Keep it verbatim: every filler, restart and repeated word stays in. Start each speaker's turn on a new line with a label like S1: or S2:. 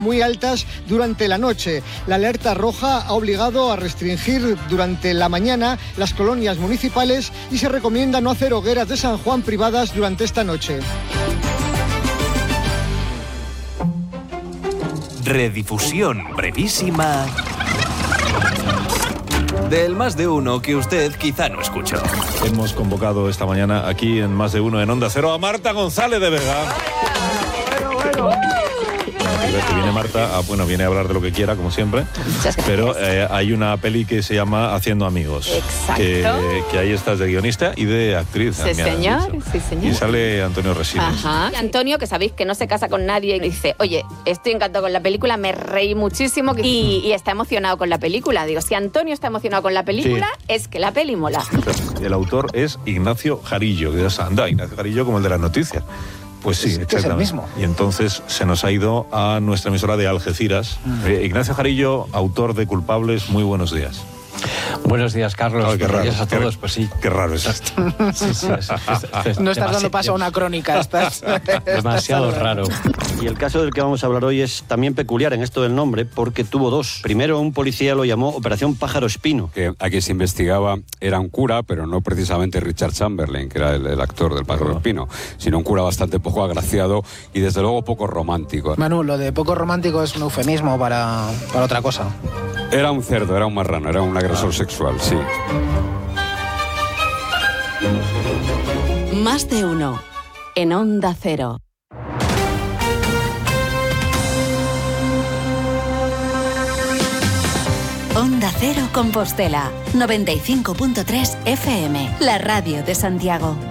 S1: muy altas durante la noche. La alerta roja ha obligado a restringir durante la mañana las colonias municipales y se recomienda no hacer hogueras de San Juan privadas durante esta noche.
S2: Redifusión brevísima del Más de Uno que usted quizá no escuchó.
S3: Hemos convocado esta mañana aquí en Más de Uno en Onda Cero a Marta González de Vega. Bueno, bueno. Que viene Marta, a, bueno, viene a hablar de lo que quiera, como siempre, pero eh, hay una peli que se llama Haciendo Amigos.
S4: Exacto.
S3: Que, que ahí estás de guionista y de actriz.
S4: Sí, señor, sí, señor.
S3: Y sale Antonio Resines.
S4: Ajá. Antonio, que sabéis que no se casa con nadie, y dice, oye, estoy encantado con la película, me reí muchísimo y, y está emocionado con la película. Digo, si Antonio está emocionado con la película, sí, es que la peli mola.
S3: El autor es Ignacio Jarillo, que es anda, Ignacio Jarillo como el de las noticias. Pues sí,
S5: este es el mismo.
S3: Y entonces se nos ha ido a nuestra emisora de Algeciras. Mm. Eh, Ignacio Jarillo, autor de Culpables, muy buenos días.
S6: Buenos días, Carlos.
S3: Oh, qué raro.
S6: Buenos días a todos,
S3: qué,
S6: pues sí.
S3: Qué raro es esto.
S6: Sí, sí, es, es, es,
S5: no estás dando paso a una crónica, estás...
S6: demasiado raro.
S7: Y el caso del que vamos a hablar hoy es también peculiar en esto del nombre, porque tuvo dos. Primero, un policía lo llamó Operación Pájaro Espino.
S8: Que a quien se investigaba era un cura, pero no precisamente Richard Chamberlain, que era el, el actor del Pájaro Espino, sino un cura bastante poco agraciado y desde luego poco romántico.
S5: Manu, lo de poco romántico es un eufemismo para, para otra cosa.
S8: Era un cerdo, era un marrano, era un agresor ah. sexual, sí.
S9: Más de Uno, en Onda Cero. Onda Cero Compostela, noventa y cinco punto tres F M, la radio de Santiago.